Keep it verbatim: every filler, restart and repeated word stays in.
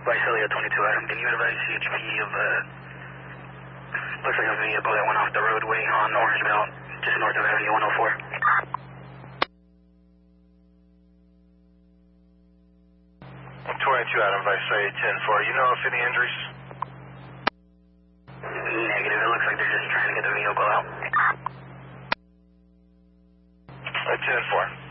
Visalia twenty-two Adam, can you advise C H P of, uh, looks like a vehicle that went off the roadway on Orange Belt, just north of Avenue one oh four. twenty-two Adam, Visalia ten four. You know if any injuries? Negative, it looks like they're just trying to get the vehicle out. ten four.